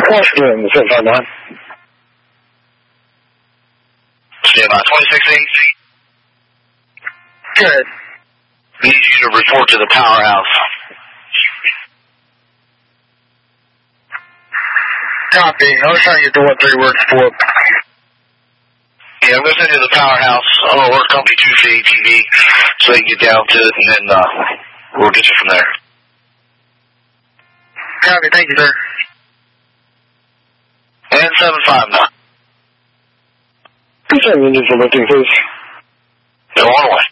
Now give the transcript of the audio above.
Washington, 759. Stand by 2016. Good. Need you to report to the powerhouse. Copy. I'll send you to what 3 words for. Yeah, I'm going to send you to the powerhouse. I'm going to work company 2 for ATV so you can get down to it, and then we'll get you from there. Copy. Thank you, sir. And 7-5 now. Can you send me for lifting, please? Go on away.